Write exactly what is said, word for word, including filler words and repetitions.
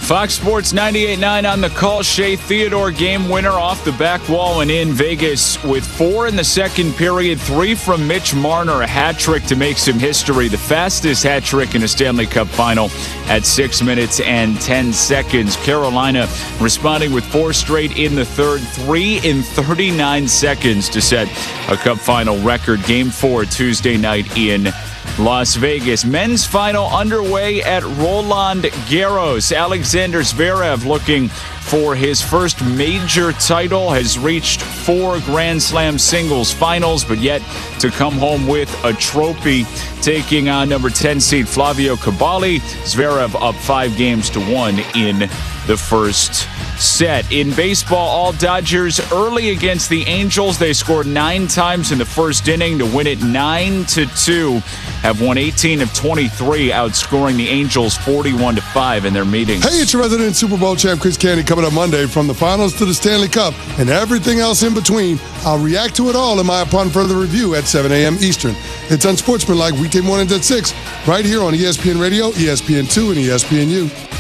Fox Sports ninety-eight point nine on the call. Shea Theodore, game winner off the back wall and in. Vegas with four in the second period, three from Mitch Marner, a hat trick to make some history. The fastest hat trick in a Stanley Cup final at six minutes and ten seconds. Carolina responding with four straight in the third, three in thirty-nine seconds to set a Cup final record. Game four Tuesday night in Las Vegas. Men's final underway at Roland Garros. Alexander Zverev looking for his first major title, has reached four Grand Slam singles finals, but yet to come home with a trophy, taking on number ten seed Flavio Caballi. Zverev up five games to one in the first set. In baseball, all Dodgers early against the Angels. They scored nine times in the first inning to win it nine to two. Have won eighteen of twenty-three, outscoring the Angels forty-one to five in their meetings. Hey, it's your resident Super Bowl champ Chris Candy coming up Monday. From the finals to the Stanley Cup and everything else in between, I'll react to it all in my Upon Further Review at seven a.m. Eastern. It's Unsportsmanlike weekday mornings at six, right here on E S P N Radio, E S P N two, and E S P N U.